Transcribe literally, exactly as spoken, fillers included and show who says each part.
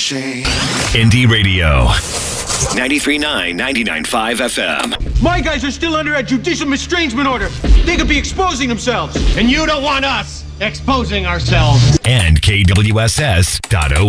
Speaker 1: shame.
Speaker 2: Indie Radio. ninety-three point nine, ninety-nine point five F M.
Speaker 3: My guys are still under a judicial estrangement order. They could be exposing themselves.
Speaker 4: And you don't want us exposing ourselves.
Speaker 2: And K W S S dot O